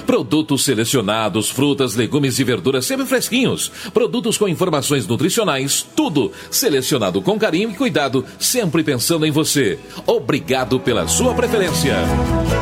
Produtos selecionados, frutas, legumes e verduras sempre fresquinhos. Produtos com informações nutricionais, tudo selecionado com carinho e cuidado, sempre pensando em você. Obrigado pela sua preferência.